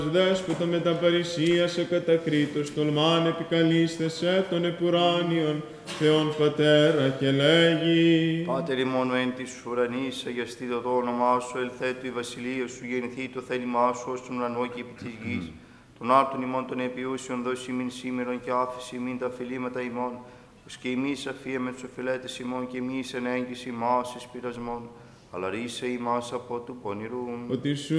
Δέσποτα με τα παρησίασα κατά Κρήτος, τολμάν επικαλείσθεσαι των επουράνιων Θεόν Πατέρα και λέγει. Πάτερ ημών εν της ουρανής, αγιαστήτω το όνομά σου, ελθέτω η βασιλεία σου, γεννηθεί το θέλημά σου ως στον ουρανό και επί της γης. Τον άρτον ημών των επιούσιων δώσει ημίν σήμερον και άφηση ημίν τα αφιλήματα ημών, ως και εμείς αφίαμε τους οφειλέτες ημών και εμείς εν έγκυση ημάς εις πειρασμών, αλλά ρίσε ημάς από του πονηρούν. Ότι σου